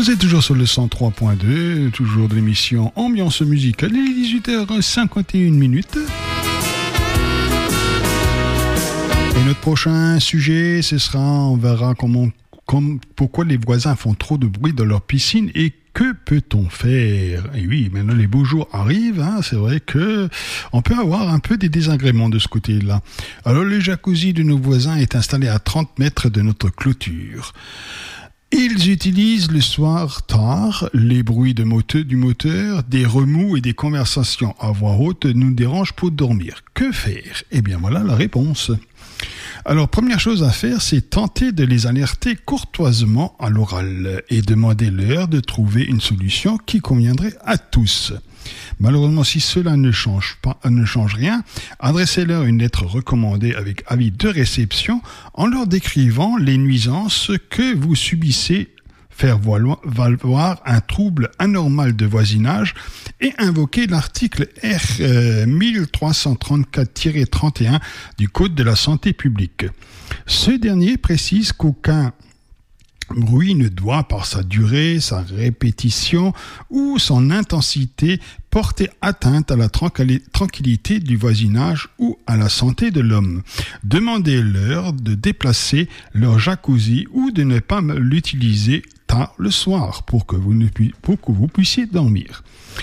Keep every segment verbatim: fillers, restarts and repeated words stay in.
Vous êtes toujours sur le cent trois point deux, toujours de l'émission Ambiance musicale, il est dix-huit heures cinquante et une minutes. Et notre prochain sujet, ce sera, on verra comment, comme, pourquoi les voisins font trop de bruit dans leur piscine et que peut-on faire? Et oui, maintenant les beaux jours arrivent, hein, c'est vrai que on peut avoir un peu des désagréments de ce côté-là. Alors le jacuzzi de nos voisins est installé à trente mètres de notre clôture. Ils utilisent le soir tard, les bruits de moteur, du moteur, des remous et des conversations à voix haute nous dérangent pour dormir. Que faire? Eh bien voilà la réponse. Alors, première chose à faire, c'est tenter de les alerter courtoisement à l'oral et demander leur de trouver une solution qui conviendrait à tous. Malheureusement, si cela ne change pas, ne change rien, adressez-leur une lettre recommandée avec avis de réception en leur décrivant les nuisances que vous subissez, faire valoir un trouble anormal de voisinage et invoquer l'article R mille trois cent trente-quatre tiret trente et un du Code de la santé publique. Ce dernier précise qu'aucun bruit ne doit, par sa durée, sa répétition ou son intensité, porter atteinte à la tranquillité du voisinage ou à la santé de l'homme. Demandez-leur de déplacer leur jacuzzi ou de ne pas l'utiliser tard le soir pour que vous, ne pu- pour que vous puissiez dormir.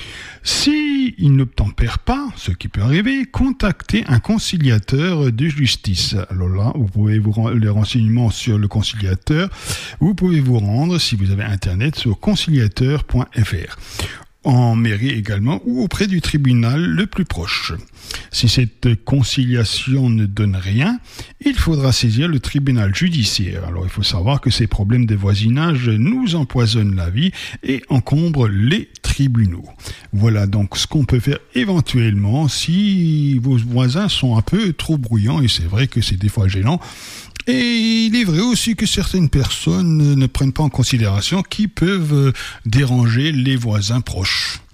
Si il n'obtempère pas, ce qui peut arriver, contactez un conciliateur de justice. Alors là, vous pouvez vous rendre les renseignements sur le conciliateur. Vous pouvez vous rendre, si vous avez internet, sur conciliateur point f r. En mairie également ou auprès du tribunal le plus proche. Si cette conciliation ne donne rien, il faudra saisir le tribunal judiciaire. Alors il faut savoir que ces problèmes de voisinage nous empoisonnent la vie et encombrent les tribunaux. Voilà donc ce qu'on peut faire éventuellement si vos voisins sont un peu trop bruyants, et c'est vrai que c'est des fois gênant. Et il est vrai aussi que certaines personnes ne prennent pas en considération qui peuvent déranger les voisins proches.